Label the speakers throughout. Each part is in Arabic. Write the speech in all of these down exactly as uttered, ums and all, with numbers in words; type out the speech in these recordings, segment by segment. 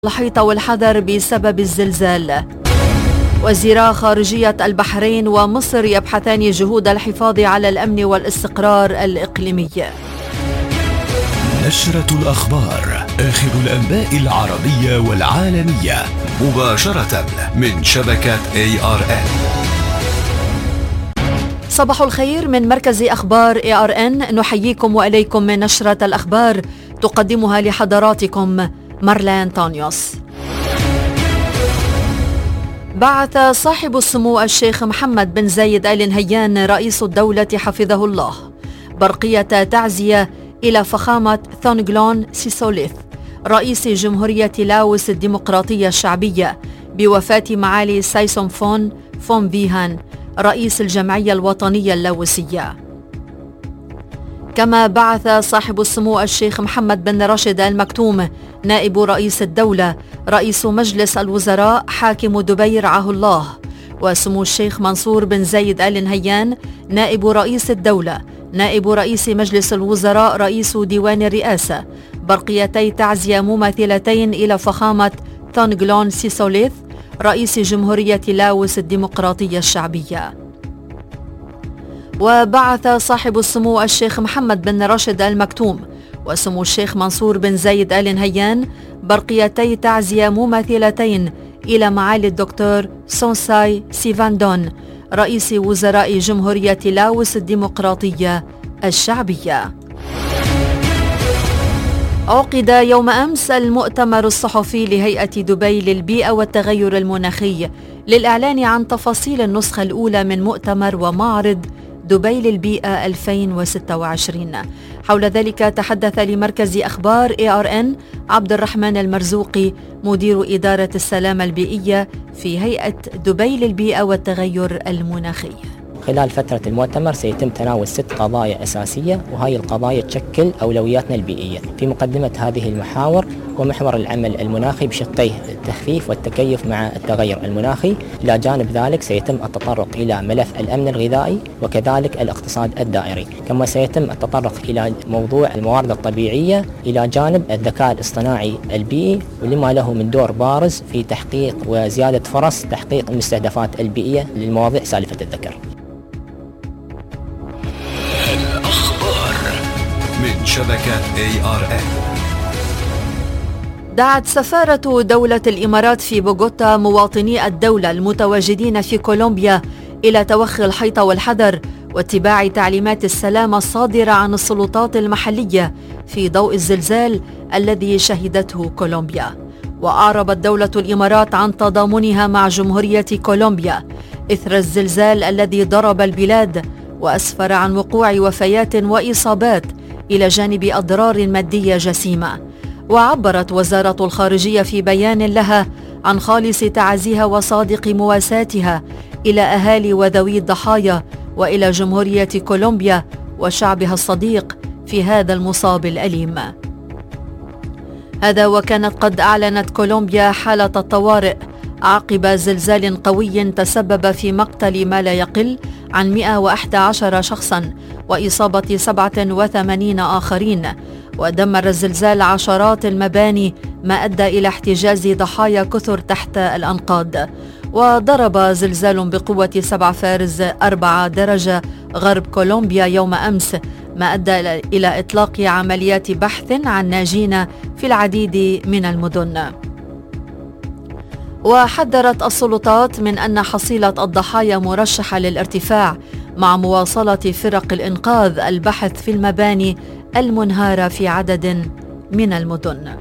Speaker 1: الحيطة والحذر بسبب الزلزال. وزيرا خارجية البحرين ومصر يبحثان جهود الحفاظ على الأمن والاستقرار الإقليمي.
Speaker 2: نشرة الأخبار، آخر الأنباء العربية والعالمية مباشرة من شبكة إيه آر إن.
Speaker 1: صباح الخير من مركز أخبار إيه آر إن، نحييكم وإليكم من نشرة الأخبار تقدمها لحضراتكم مارلين تونيوس. بعث صاحب السمو الشيخ محمد بن زايد آل نهيان رئيس الدولة حفظه الله برقية تعزية إلى فخامة ثونغلون سيسوليث رئيس جمهورية لاوس الديمقراطية الشعبية بوفاة معالي سايسومفون فونفيهان رئيس الجمعية الوطنية اللاوسية. كما بعث صاحب السمو الشيخ محمد بن راشد آل مكتوم نائب رئيس الدولة رئيس مجلس الوزراء حاكم دبي رعاه الله وسمو الشيخ منصور بن زايد آل نهيان نائب رئيس الدولة نائب رئيس مجلس الوزراء رئيس ديوان الرئاسة برقيتي تعزية مماثلتين إلى فخامة ثونغلون سيسوليث رئيس جمهورية لاوس الديمقراطية الشعبية. وبعث صاحب السمو الشيخ محمد بن راشد آل مكتوم وسمو الشيخ منصور بن زايد آل نهيان برقيتي تعزية مماثلتين إلى معالي الدكتور سونساي سيفاندون رئيس وزراء جمهورية لاوس الديمقراطية الشعبية. عقد يوم أمس المؤتمر الصحفي لهيئة دبي للبيئة والتغير المناخي للإعلان عن تفاصيل النسخة الأولى من مؤتمر ومعرض دبي للبيئة ألفين وستة وعشرين. حول ذلك تحدث لمركز أخبار إيه آر إن عبد الرحمن المرزوقي مدير إدارة السلامة البيئية في هيئة دبي للبيئة والتغير المناخي.
Speaker 3: خلال فترة المؤتمر سيتم تناول ست قضايا أساسية، وهذه القضايا تشكل أولوياتنا البيئية. في مقدمة هذه المحاور ومحور العمل المناخي بشقيه التخفيف والتكيف مع التغير المناخي. إلى جانب ذلك سيتم التطرق إلى ملف الأمن الغذائي وكذلك الاقتصاد الدائري، كما سيتم التطرق إلى موضوع الموارد الطبيعية إلى جانب الذكاء الاصطناعي البيئي ولما له من دور بارز في تحقيق وزيادة فرص تحقيق المستهدفات البيئية للمواضيع سالفة الذكر.
Speaker 2: من شبكة إيه آر إن.
Speaker 1: دعت سفارة دولة الإمارات في بوغوتا مواطني الدولة المتواجدين في كولومبيا إلى توخي الحيطة والحذر واتباع تعليمات السلامة الصادرة عن السلطات المحلية في ضوء الزلزال الذي شهدته كولومبيا. وأعربت دولة الإمارات عن تضامنها مع جمهورية كولومبيا إثر الزلزال الذي ضرب البلاد وأسفر عن وقوع وفيات وإصابات إلى جانب أضرار مادية جسيمة. وعبرت وزارة الخارجية في بيان لها عن خالص تعازيها وصادق مواساتها إلى أهالي وذوي الضحايا وإلى جمهورية كولومبيا وشعبها الصديق في هذا المصاب الأليم. هذا وكانت قد أعلنت كولومبيا حالة الطوارئ عقب زلزال قوي تسبب في مقتل ما لا يقل عن مئة وأحد عشر شخصاً وإصابة سبعة وثمانين آخرين. ودمر الزلزال عشرات المباني ما أدى إلى احتجاز ضحايا كثر تحت الأنقاض. وضرب زلزال بقوة سبعة فارز أربعة درجة غرب كولومبيا يوم أمس ما أدى إلى إطلاق عمليات بحث عن ناجين في العديد من المدن. وحذرت السلطات من أن حصيلة الضحايا مرشحة للارتفاع مع مواصلة فرق الإنقاذ البحث في المباني المنهارة في عدد من المدن.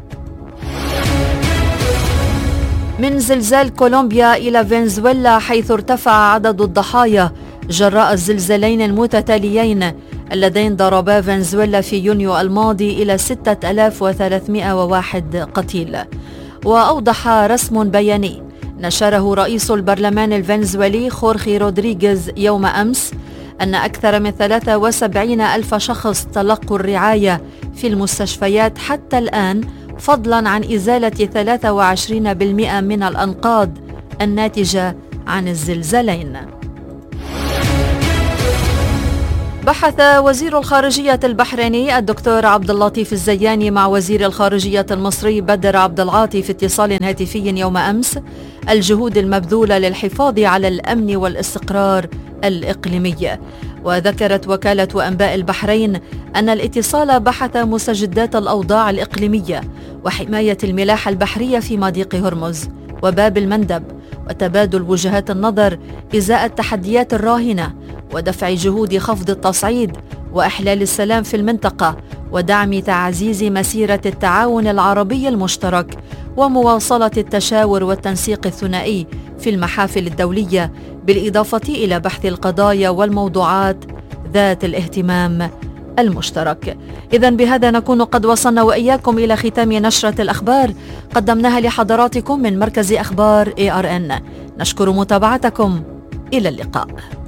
Speaker 1: من زلزال كولومبيا إلى فنزويلا حيث ارتفع عدد الضحايا جراء الزلزالين المتتاليين اللذين ضربا فنزويلا في يونيو الماضي إلى ستة آلاف وثلاثمئة وواحد قتيل. وأوضح رسم بياني نشره رئيس البرلمان الفنزويلي خورخي رودريغيز يوم أمس أن أكثر من ثلاثة وسبعين ألف شخص تلقوا الرعاية في المستشفيات حتى الآن، فضلاً عن إزالة ثلاثة وعشرين بالمئة من الأنقاض الناتجة عن الزلزالين. بحث وزير الخارجية البحريني الدكتور عبد اللطيف الزياني مع وزير الخارجية المصري بدر عبد العاطي في اتصال هاتفي يوم أمس الجهود المبذولة للحفاظ على الأمن والاستقرار الإقليمي. وذكرت وكالة أنباء البحرين أن الاتصال بحث مستجدات الأوضاع الإقليمية وحماية الملاحة البحرية في مضيق هرمز وباب المندب وتبادل وجهات النظر إزاء التحديات الراهنة ودفع جهود خفض التصعيد وإحلال السلام في المنطقة ودعم تعزيز مسيرة التعاون العربي المشترك ومواصلة التشاور والتنسيق الثنائي في المحافل الدولية بالإضافة إلى بحث القضايا والموضوعات ذات الاهتمام المشترك. إذن بهذا نكون قد وصلنا وإياكم إلى ختام نشرة الأخبار قدمناها لحضراتكم من مركز أخبار إيه آر إن. نشكر متابعتكم، إلى اللقاء.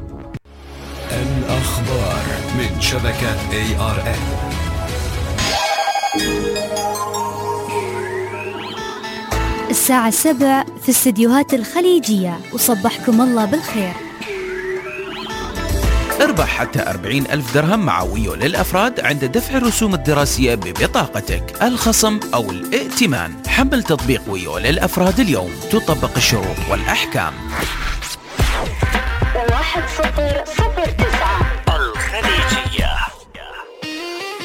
Speaker 2: الأخبار من شبكة إيه آر إن.
Speaker 4: الساعة السبع في استديوهات الخليجية، وصبحكم الله بالخير.
Speaker 5: اربح حتى أربعين ألف درهم مع ويو للأفراد عند دفع الرسوم الدراسية ببطاقتك، الخصم أو الائتمان. حمل تطبيق ويو للأفراد اليوم، تطبق الشروط والأحكام.
Speaker 6: واحد صفر صفر تسعة الخليجية.